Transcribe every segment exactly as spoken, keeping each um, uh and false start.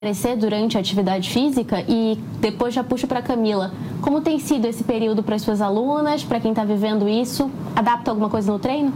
Crescer durante a atividade física e depois já puxo para a Camila. Como tem sido esse período para as suas alunas, para quem está vivendo isso? Adapta alguma coisa no treino?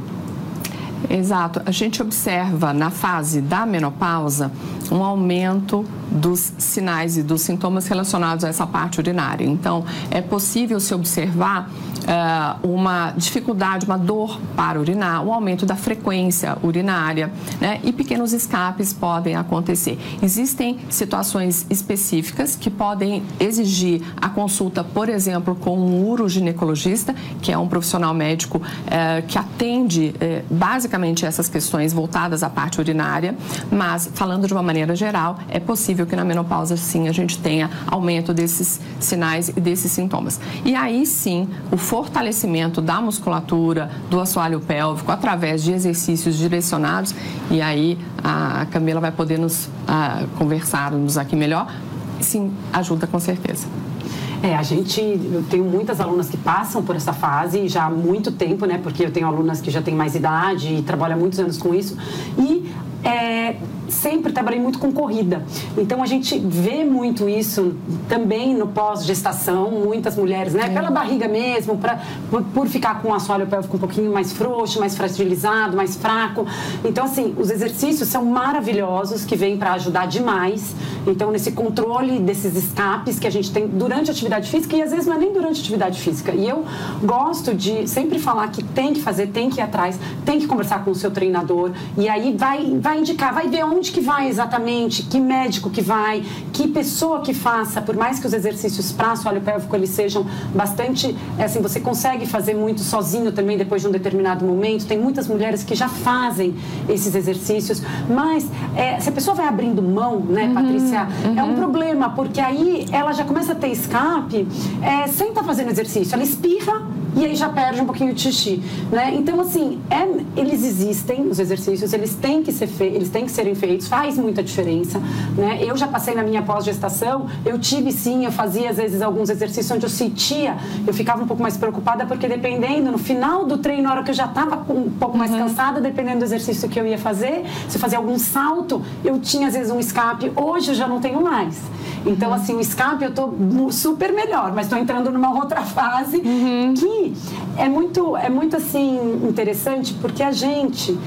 Exato. A gente observa na fase da menopausa um aumento dos sinais e dos sintomas relacionados a essa parte urinária. Então, é possível se observar uh, uma dificuldade, uma dor para urinar, um aumento da frequência urinária, né? E pequenos escapes podem acontecer. Existem situações específicas que podem exigir a consulta, por exemplo, com um uroginecologista, que é um profissional médico uh, que atende uh, basicamente essas questões voltadas à parte urinária, mas falando de uma maneira geral, é possível que na menopausa, sim, a gente tenha aumento desses sinais e desses sintomas. E aí, sim, o fortalecimento da musculatura, do assoalho pélvico, através de exercícios direcionados, e aí a Camila vai poder nos a, conversarmos aqui melhor, sim, ajuda com certeza. É, a gente, eu tenho muitas alunas que passam por essa fase já há muito tempo, né? Porque eu tenho alunas que já têm mais idade e trabalham há muitos anos com isso. E é, sempre trabalhei muito com corrida. Então, a gente vê muito isso também no pós-gestação, muitas mulheres, né? Pela barriga mesmo, pra, por, por ficar com o assoalho pélvico um pouquinho mais frouxo, mais fragilizado, mais fraco. Então, assim, os exercícios são maravilhosos, que vêm para ajudar demais. Então, nesse controle desses escapes que a gente tem durante a atividade física, e às vezes não é nem durante a atividade física. E eu gosto de sempre falar que tem que fazer, tem que ir atrás, tem que conversar com o seu treinador, e aí vai, vai indicar, vai ver onde que vai exatamente, que médico que vai, que pessoa que faça, por mais que os exercícios para assoalho pélvico eles sejam bastante, assim, você consegue fazer muito sozinho também depois de um determinado momento, tem muitas mulheres que já fazem esses exercícios, mas é, se a pessoa vai abrindo mão, né, uhum, Patrícia, uhum. é um problema, porque aí ela já começa a ter escape é, sem estar fazendo exercício, ela espirra e aí já perde um pouquinho de xixi, né? Então, assim, é, eles existem, os exercícios, eles têm que ser feitos, eles têm que serem feitos, faz muita diferença, né? Eu já passei na minha pós-gestação, eu tive sim, eu fazia às vezes alguns exercícios onde eu sentia, eu ficava um pouco mais preocupada, porque dependendo, no final do treino, na hora que eu já estava um pouco mais uhum. cansada, dependendo do exercício que eu ia fazer, se eu fazia algum salto, eu tinha às vezes um escape, hoje eu já não tenho mais. Então, uhum. assim, o escape eu tô super melhor, mas tô entrando numa outra fase uhum. que é muito, é muito, assim, interessante, porque a gente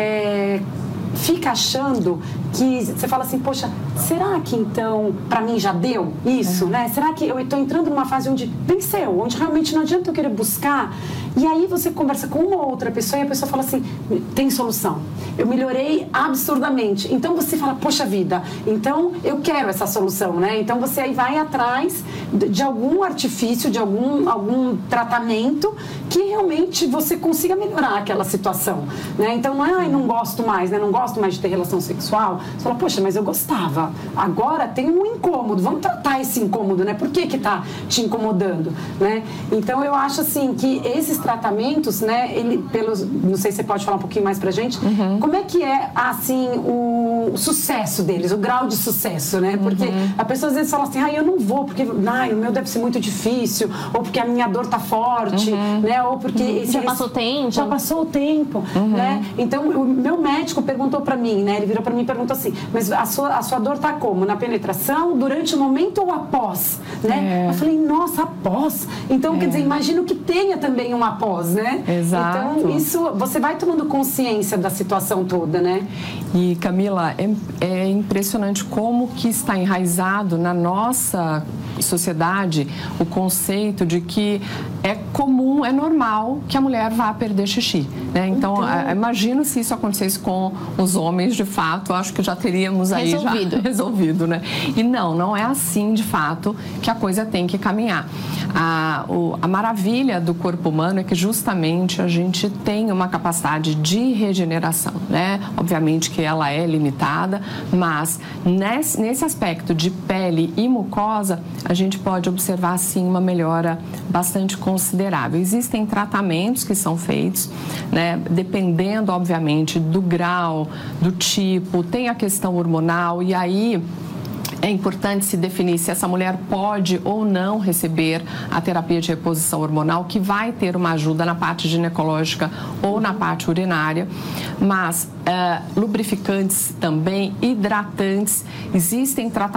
é, fica achando que você fala assim, poxa, será que então para mim já deu isso, é. né? Será que eu estou entrando numa fase onde venceu, onde realmente não adianta eu querer buscar? E aí você conversa com uma outra pessoa e a pessoa fala assim, tem solução. Eu melhorei absurdamente. Então você fala, poxa vida, então eu quero essa solução, né? Então você aí vai atrás de algum artifício, de algum, algum tratamento que realmente você consiga melhorar aquela situação, né? Então não é, ai, não gosto mais, né? Não gosto mais de ter relação sexual. Você fala, poxa, mas eu gostava. Agora tem um incômodo. Vamos tratar esse incômodo, né? Por que que tá te incomodando, né? Então eu acho assim que esses tratamentos, né? Ele, pelos, não sei se você pode falar um pouquinho mais pra gente. Uhum. Como é que é assim o, o sucesso deles, o grau de sucesso, né? Porque uhum. a pessoa às vezes fala assim, ah, eu não vou porque, ai, o meu deve ser muito difícil, ou porque a minha dor tá forte, uhum. né? Ou porque uhum. esse, já passou o tempo, já passou o tempo, uhum. né? Então o meu médico perguntou pra mim, né? Ele virou pra mim e perguntou assim, mas a sua, a sua dor tá como? Na penetração, durante o momento ou após? Né? É. Eu falei, nossa, após? Então, é. quer dizer, imagino que tenha também um após, né? Exato. Então, isso, você vai tomando consciência da situação toda, né? E, Camila, é, é impressionante como que está enraizado na nossa sociedade o conceito de que é comum, é normal que a mulher vá perder xixi, né? Então, então... A, imagino se isso acontecesse com os homens, de fato, acho que já teríamos aí resolvido. já resolvido, né? E não, não é assim, de fato, que a coisa tem que caminhar. A, o, a maravilha do corpo humano é que justamente a gente tem uma capacidade de regeneração, né? Obviamente que ela é limitada, mas nesse, nesse aspecto de pele e mucosa, a gente pode observar, sim, uma melhora bastante considerável. Existem tratamentos que são feitos, né? Dependendo, obviamente, do grau, do tipo, tem a questão hormonal, e aí É importante se definir se essa mulher pode ou não receber a terapia de reposição hormonal, que vai ter uma ajuda na parte ginecológica ou na parte urinária, mas uh, lubrificantes também, hidratantes, existem tratamentos